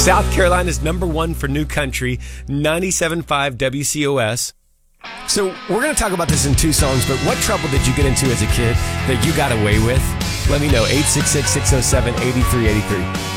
South Carolina's #1 for new country, 97.5 WCOS. So we're going to talk about this in 2 songs, but what trouble did you get into as a kid that you got away with? Let me know, 866-607-8383.